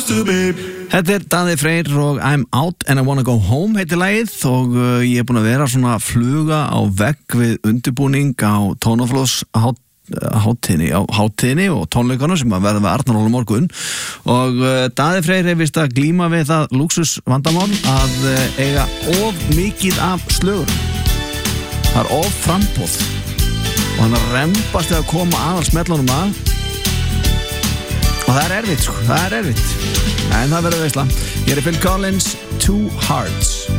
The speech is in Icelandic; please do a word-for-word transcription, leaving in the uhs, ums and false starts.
Þetta er Daði Freyr og I'm Out and I Wanna Go Home heitir lagið og uh, ég er búin að vera svona að fluga á vegg við undirbúning á Tónaflós hátíðinni, á hátíðinni og tónleikana sem að verða með Arnar Óla morgun og uh, Daði Freyr er vist að glíma við það lúxus vandamál að uh, eiga of mikið af slögur. Það er of framboð og hann er rembast að koma aðal smellunum að og það er erfitt sko, það er erfitt en það verður veisla. Hér er Phil Collins, Two Hearts.